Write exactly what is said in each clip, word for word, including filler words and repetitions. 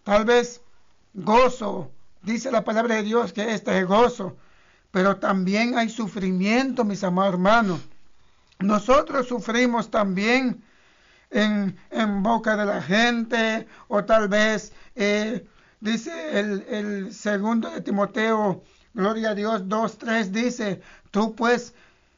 tal vez gozo, dice la palabra de Dios que este es gozo, pero también hay sufrimiento, mis amados hermanos. Nosotros sufrimos también en, en boca de la gente, o tal vez, eh, dice el, el segundo de Timoteo, gloria a Dios, dos, tres, dice, tú pues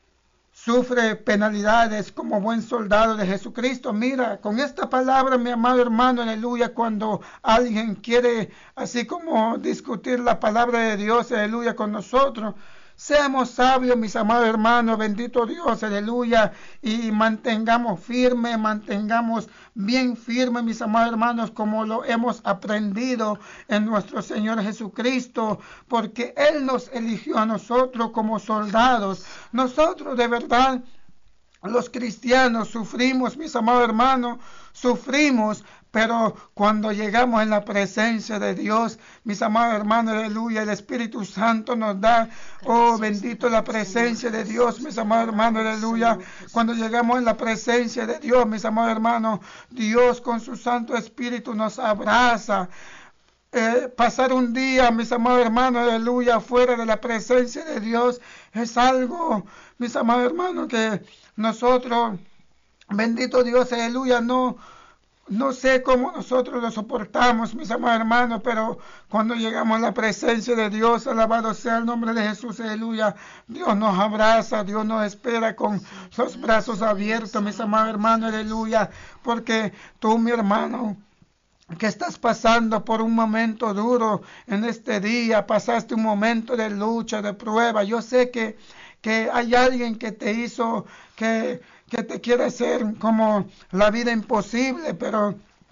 sufre penalidades como buen soldado de Jesucristo. Mira, con esta palabra, mi amado hermano, aleluya, cuando alguien quiere así como discutir la palabra de Dios, aleluya, con nosotros, seamos sabios, mis amados hermanos, bendito Dios, aleluya, y mantengamos firme, mantengamos bien firme, mis amados hermanos, como lo hemos aprendido en nuestro Señor Jesucristo, porque Él nos eligió a nosotros como soldados. Nosotros de verdad, los cristianos, sufrimos, mis amados hermanos, sufrimos, pero cuando llegamos en la presencia de Dios, mis amados hermanos, aleluya, el Espíritu Santo nos da, oh bendito la presencia de Dios, mis amados hermanos, aleluya. Cuando llegamos en la presencia de Dios, mis amados hermanos, Dios con su Santo Espíritu nos abraza. Eh, pasar un día, mis amados hermanos, aleluya, fuera de la presencia de Dios es algo, mis amados hermanos, que nosotros, bendito Dios, aleluya, no, no sé cómo nosotros lo soportamos, mis amados hermanos, pero cuando llegamos a la presencia de Dios, alabado sea el nombre de Jesús, aleluya, Dios nos abraza, Dios nos espera con los brazos abiertos, mis amados hermanos, aleluya, porque tú, mi hermano, que estás pasando por un momento duro en este día, pasaste un momento de lucha, de prueba, yo sé que, que hay alguien que te hizo, que, que te quiere hacer como la vida imposible, pero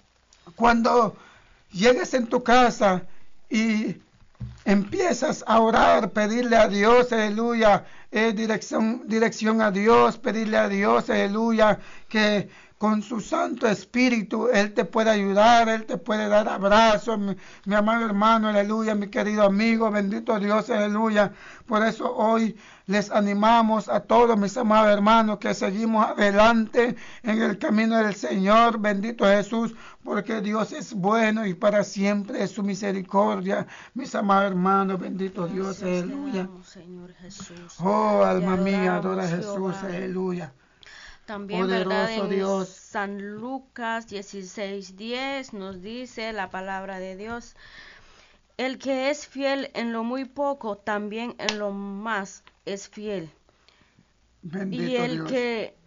cuando llegues en tu casa y empiezas a orar, pedirle a Dios, aleluya, eh, dirección, dirección a Dios, pedirle a Dios, aleluya, que con su Santo Espíritu Él te puede ayudar, Él te puede dar abrazos, mi, mi amado hermano, aleluya, mi querido amigo, bendito Dios, aleluya. Por eso hoy les animamos a todos mis amados hermanos que seguimos adelante en el camino del Señor, bendito Jesús, porque Dios es bueno y para siempre es su misericordia, mis amados hermanos, bendito Dios, aleluya. Oh, alma mía, adora a Jesús, aleluya. También, poderoso, ¿verdad? En Dios. San Lucas dieciséis diez nos dice la palabra de Dios: el que es fiel en lo muy poco, también en lo más es fiel. Bendito y el Dios. que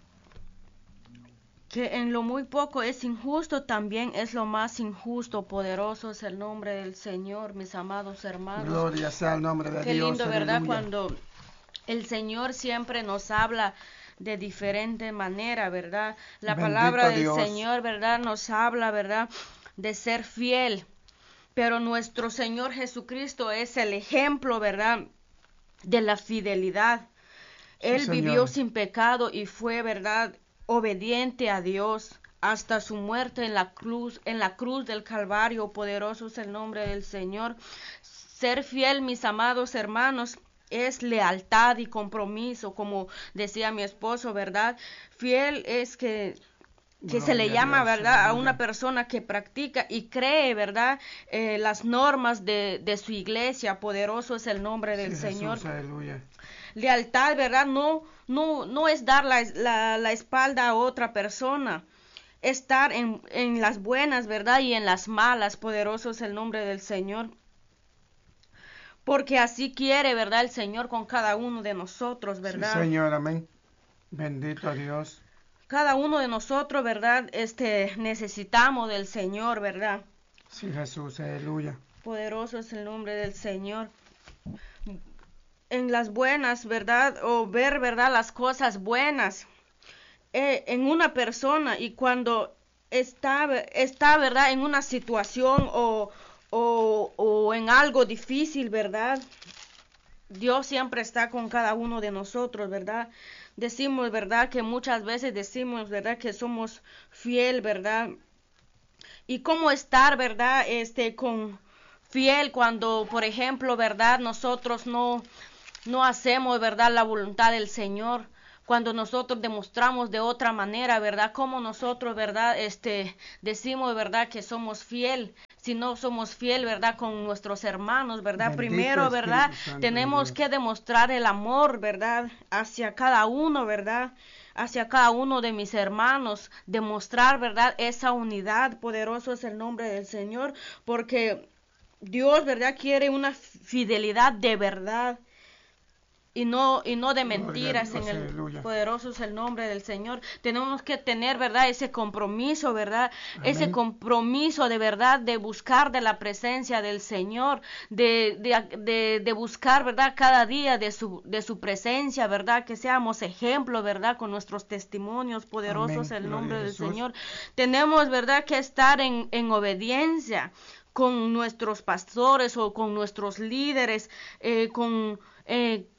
que en lo muy poco es injusto, también es lo más injusto. Poderoso es el nombre del Señor, mis amados hermanos. Gloria sea el nombre de Qué Dios. lindo, ¿verdad? Aleluya. Cuando el Señor siempre nos habla de diferente manera, ¿verdad? La Bendito palabra del Dios. Señor, ¿verdad? Nos habla, ¿verdad? De ser fiel. Pero nuestro Señor Jesucristo es el ejemplo, ¿verdad? De la fidelidad. Sí, Él Señor. vivió sin pecado y fue, ¿verdad? Obediente a Dios hasta su muerte en la cruz, en la cruz del Calvario. Poderoso es el nombre del Señor. Ser fiel, mis amados hermanos, es lealtad y compromiso, como decía mi esposo, ¿verdad? Fiel es que, que se le llama, Dios, ¿verdad? aleluya. A una persona que practica y cree, ¿verdad? Eh, las normas de, de su iglesia. Poderoso es el nombre del Sí, Señor. Jesús, aleluya. Lealtad, ¿verdad? No, no, no es dar la, la, la espalda a otra persona. Estar en, en las buenas, ¿verdad? Y en las malas. Poderoso es el nombre del Señor. Porque así quiere, ¿verdad? El Señor con cada uno de nosotros, ¿verdad? Sí, Señor, amén. Bendito Dios. Cada uno de nosotros, ¿verdad? Este, necesitamos del Señor, ¿verdad? Sí, Jesús, aleluya. Poderoso es el nombre del Señor. En las buenas, ¿verdad? O ver, ¿verdad? Las cosas buenas eh, en una persona, y cuando está, está, ¿verdad? En una situación o... O, o en algo difícil, ¿verdad? Dios siempre está con cada uno de nosotros, ¿verdad? Decimos, ¿verdad? Que muchas veces decimos, ¿verdad? Que somos fiel, ¿verdad? Y cómo estar, ¿verdad? Este, con fiel cuando, por ejemplo, ¿verdad? Nosotros no, no hacemos, ¿verdad? La voluntad del Señor. cuando nosotros demostramos de otra manera, ¿verdad? Como nosotros, ¿verdad? Este, decimos, ¿verdad? Que somos fiel. Si no somos fiel, ¿verdad? Con nuestros hermanos, ¿verdad? Bendito Primero, ¿verdad? Espíritu Santo de Tenemos Dios. que demostrar el amor, ¿verdad? Hacia cada uno, ¿verdad? Hacia cada uno de mis hermanos. Demostrar, ¿verdad? Esa unidad. Poderoso es el nombre del Señor. Porque Dios, ¿verdad? Quiere una fidelidad de verdad. Y no, y no de mentiras. Dios, En el aleluya. poderoso es el nombre del Señor. Tenemos que tener, ¿verdad? Ese compromiso, ¿verdad? Amén. Ese compromiso de verdad de buscar de la presencia del Señor, de, de, de, de buscar, ¿verdad? Cada día de su, de su presencia, ¿verdad? Que seamos ejemplo, ¿verdad? Con nuestros testimonios. Poderoso es Amén. el Gloria nombre a del Jesús. Señor. Tenemos, ¿verdad? Que estar en, en obediencia con nuestros pastores o con nuestros líderes, eh, con... Eh,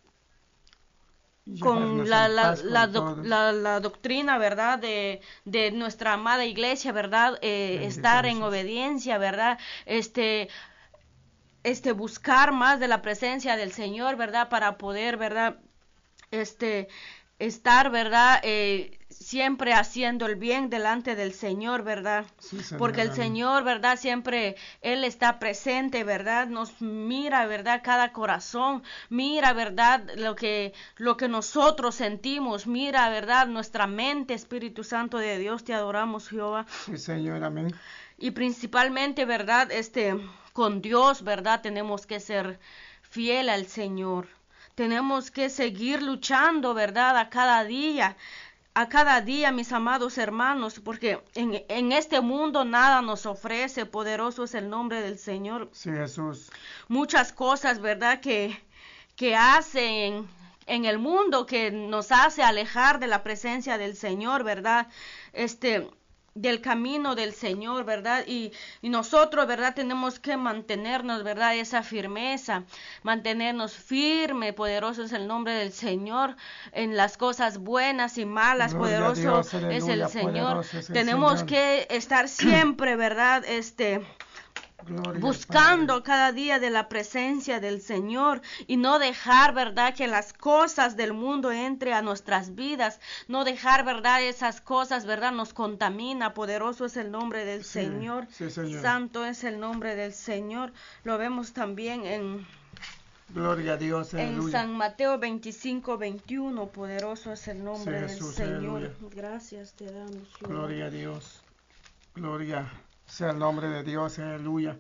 con Llevarnos la, en la, paz con la, doc- todos. la, la doctrina, ¿verdad? De, de nuestra amada iglesia, ¿verdad? Eh, Bendito estar en Jesús. obediencia, ¿verdad? Este, este, buscar más de la presencia del Señor, ¿verdad? Para poder, ¿verdad? Este, estar, ¿verdad? Eh, siempre haciendo el bien delante del Señor, ¿verdad? Sí, Señor, Porque el amén. Señor, ¿verdad? Siempre Él está presente, ¿verdad? Nos mira, ¿verdad? Cada corazón, mira, ¿verdad? Lo que, lo que nosotros sentimos, mira, ¿verdad? Nuestra mente, Espíritu Santo de Dios, te adoramos, Jehová. Sí, Señor, amén. Y principalmente, ¿verdad? Este, con Dios, ¿verdad? Tenemos que ser fiel al Señor. Tenemos que seguir luchando, ¿verdad? A cada día, a cada día, mis amados hermanos, porque en, en este mundo nada nos ofrece. Poderoso es el nombre del Señor. Sí, Jesús. Muchas cosas, ¿verdad? Que, que hacen en el mundo, que nos hace alejar de la presencia del Señor, ¿verdad? Este... del camino del Señor, ¿verdad? Y, y nosotros, ¿verdad? Tenemos que mantenernos, ¿verdad? Esa firmeza, mantenernos firme, poderoso es el nombre del Señor, en las cosas buenas y malas, Gloria a poderoso Dios, es aleluya, el Señor. poderoso es el Tenemos Señor. que estar siempre, ¿verdad? Este... Gloria al buscando Padre. cada día de la presencia del Señor y no dejar, ¿verdad? Que las cosas del mundo entre a nuestras vidas, no dejar, ¿verdad? Esas cosas, ¿verdad? Nos contamina. Poderoso es el nombre del Sí, Señor. sí, Señor. Santo es el nombre del Señor. Lo vemos también en, Gloria a Dios, en aleluya. San Mateo veinticinco, veintiuno. Poderoso es el nombre Sí, del Jesús, Señor. aleluya. Gracias te damos, Jehová. Gloria a Dios. Gloria sea el nombre de Dios, aleluya.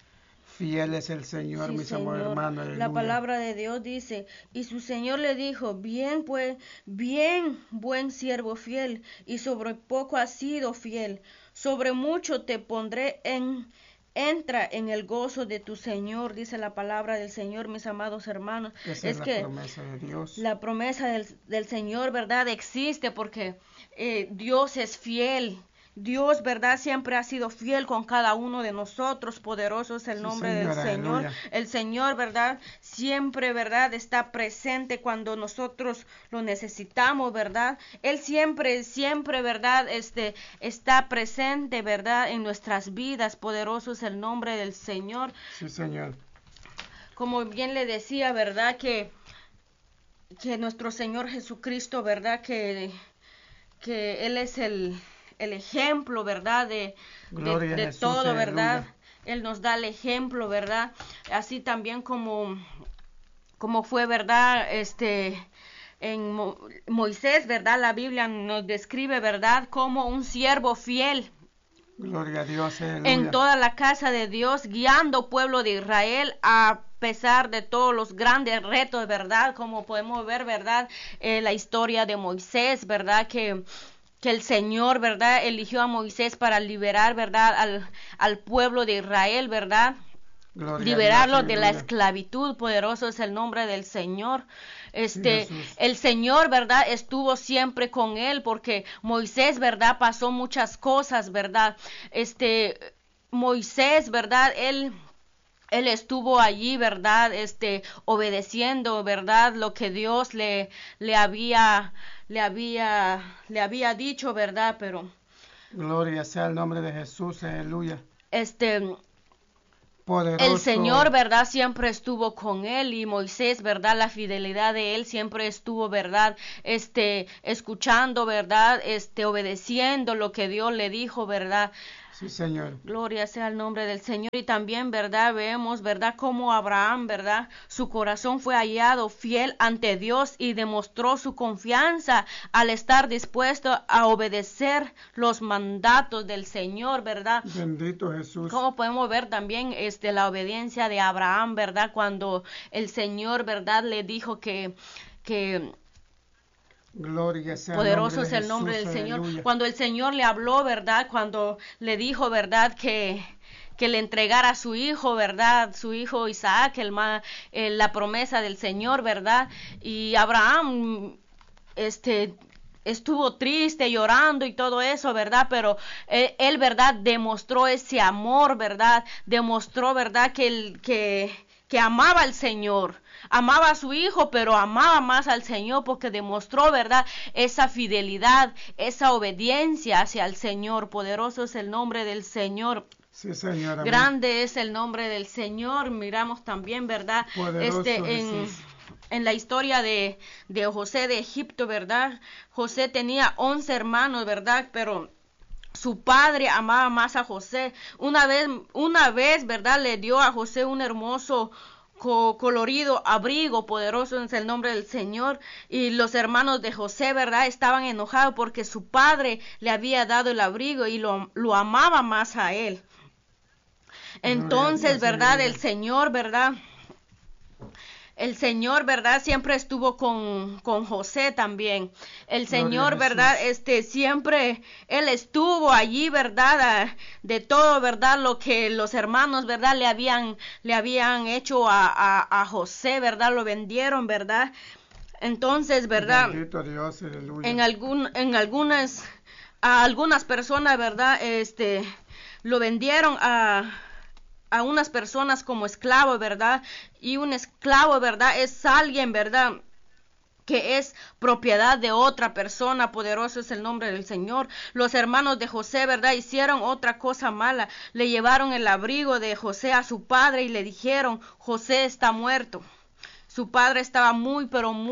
Fiel es el Señor, Sí, mis amados Señor. hermanos, aleluya. La palabra de Dios dice, y su Señor le dijo, bien pues, bien, buen siervo fiel, y sobre poco has sido fiel, sobre mucho te pondré en, entra en el gozo de tu Señor, dice la palabra del Señor, mis amados hermanos. Esa es es la que promesa de Dios. la promesa del, del Señor, ¿verdad? Existe porque eh, Dios es fiel. Dios, ¿verdad? Siempre ha sido fiel con cada uno de nosotros. Poderoso es el Sí, nombre Señor, del Señor. aleluya. El Señor, ¿verdad? Siempre, ¿verdad? Está presente cuando nosotros lo necesitamos, ¿verdad? Él siempre, siempre, ¿verdad? Este, está presente, ¿verdad? En nuestras vidas. Poderoso es el nombre del Señor. Sí, Señor. Como bien le decía, ¿verdad? Que, que nuestro Señor Jesucristo, ¿verdad? Que, que Él es el... el ejemplo, ¿verdad? De, Gloria de, a de Jesús, todo, aleluya. ¿verdad? Él nos da el ejemplo, ¿verdad? Así también como, como fue, ¿verdad? Este, en Mo- Moisés, ¿verdad? La Biblia nos describe, ¿verdad? Como un siervo fiel Gloria a Dios, aleluya. en toda la casa de Dios, guiando pueblo de Israel a pesar de todos los grandes retos, ¿verdad? Como podemos ver, ¿verdad? Eh, la historia de Moisés, ¿verdad? Que que el Señor, ¿verdad? Eligió a Moisés para liberar, ¿verdad? Al, al pueblo de Israel, ¿verdad? Gloria Liberarlo a Dios, de la aleluya. esclavitud. Poderoso es el nombre del Señor. Este, Sí, Jesús. el Señor, ¿verdad? Estuvo siempre con él porque Moisés, ¿verdad? Pasó muchas cosas, ¿verdad? Este, Moisés, ¿verdad? Él Él estuvo allí, ¿verdad? Este, obedeciendo, ¿verdad? Lo que Dios le, le había, le había, le había dicho, ¿verdad? Pero, Gloria sea el nombre de Jesús, aleluya. este, poderoso. El Señor, ¿verdad? Siempre estuvo con él, y Moisés, ¿verdad? La fidelidad de él siempre estuvo, ¿verdad? Este, escuchando, ¿verdad? Este, obedeciendo lo que Dios le dijo, ¿verdad? Sí, Señor. Gloria sea el nombre del Señor. Y también, ¿verdad? Vemos, ¿verdad? Como Abraham, ¿verdad? Su corazón fue hallado fiel ante Dios y demostró su confianza al estar dispuesto a obedecer los mandatos del Señor, ¿verdad? Bendito Jesús. Como podemos ver también este, la obediencia de Abraham, ¿verdad? Cuando el Señor, ¿verdad? Le dijo que... que Gloria sea poderoso es el el nombre Jesús, del Señor. aleluya. Cuando el Señor le habló, ¿verdad? Cuando le dijo, ¿verdad? Que, que le entregara a su hijo, ¿verdad? Su hijo Isaac, el, eh, la promesa del Señor, ¿verdad? Y Abraham, este... estuvo triste, llorando y todo eso, ¿verdad? Pero él, él, ¿verdad? Demostró ese amor, ¿verdad? Demostró, ¿verdad? Que, el, que, que amaba al Señor. Amaba a su hijo, pero amaba más al Señor porque demostró, ¿verdad? Esa fidelidad, esa obediencia hacia el Señor. Poderoso es el nombre del Señor. Sí, Señor. Amén. Grande es el nombre del Señor. Miramos también, ¿verdad? Poderoso este en Jesús. En la historia de, de José de Egipto, ¿verdad? José tenía once hermanos, ¿verdad? Pero su padre amaba más a José. Una vez, una vez, ¿verdad? Le dio a José un hermoso co colorido abrigo. Poderoso es el nombre del Señor. Y los hermanos de José, ¿verdad? Estaban enojados porque su padre le había dado el abrigo y lo, lo amaba más a él. Entonces, ¿verdad? El Señor, ¿verdad? El Señor, ¿verdad? Siempre estuvo con, con José también. El Señor, ¿verdad? Este, siempre, Él estuvo allí, ¿verdad? De todo, ¿verdad? Lo que los hermanos, ¿verdad? Le habían, le habían hecho a, a, a José, ¿verdad? Lo vendieron, ¿verdad? Entonces, ¿verdad? Bendito Dios, aleluya. En algún, en algunas, a algunas personas, ¿verdad? Este, lo vendieron a... a unas personas como esclavo, ¿verdad? Y un esclavo, ¿verdad? Es alguien, ¿verdad? Que es propiedad de otra persona. Poderoso es el nombre del Señor. Los hermanos de José, ¿verdad? Hicieron otra cosa mala. Le llevaron el abrigo de José a su padre y le dijeron, José está muerto. Su padre estaba muy, pero muy